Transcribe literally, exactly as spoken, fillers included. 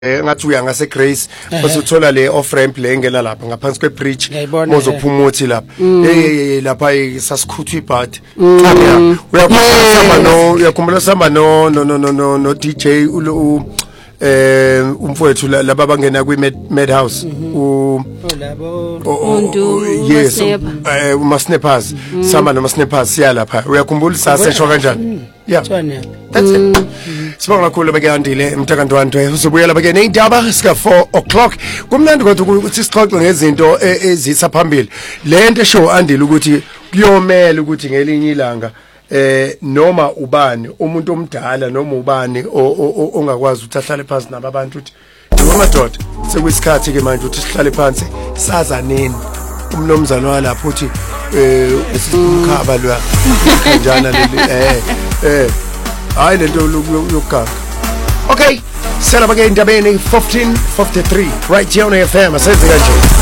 ngathi uya ngase Grace bese uthola le off ramp le engena lapha ngaphansi kwe bridge mozophuma uthi lapha eh lapha sasikhutha ibhadi uyakhumbula samba no uyakhumbula samba no no no no no D J eh umfowethu laba bangena kwi Madhouse u Undu yes eh uma snappers samba no snappers siyalapha uyakhumbula sasesho kanjani yeah that's it sibonga kakhulu bekandile umthakando wantwe uzobuyela beke neindaba sika four o'clock kumnandi kodwa ukuthi sixoxe ngezinto ezitha phambili lento show andile ukuthi kuyomela ukuthi ngelinye ilanga eh noma ubani umuntu omdala noma ubani ongakwazi ukuthi ahlale phansi nabantu uthi ngomadoda sekuyisikhathi ke manje ukuthi sihlale phansi sazaneni umnomzana walapho uthi eh usikhaba lwa kanjana leli eh eh hayi lento yokugaga okay sela bake indabeni fifteen fifty-three right here on F M asenze kanje.